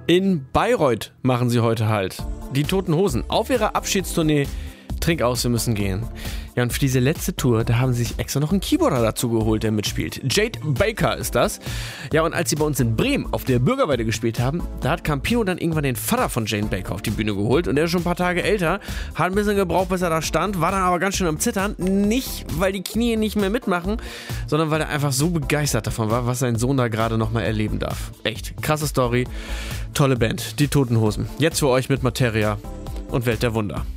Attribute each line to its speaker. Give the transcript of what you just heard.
Speaker 1: In Bayreuth machen sie heute Halt. Die Toten Hosen auf ihrer Abschiedstournee. Trink aus, wir müssen gehen. Ja, und für diese letzte Tour, da haben sie sich extra noch einen Keyboarder dazu geholt, der mitspielt. Jade Baker ist das. Ja, und als sie bei uns in Bremen auf der Bürgerweide gespielt haben, da hat Campino dann irgendwann den Vater von Jane Baker auf die Bühne geholt. Und der ist schon ein paar Tage älter, hat ein bisschen gebraucht, bis er da stand, war dann aber ganz schön am Zittern. Nicht, weil die Knie nicht mehr mitmachen, sondern weil er einfach so begeistert davon war, was sein Sohn da gerade nochmal erleben darf. Echt, krasse Story, tolle Band, die Toten Hosen. Jetzt für euch mit Materia und Welt der Wunder.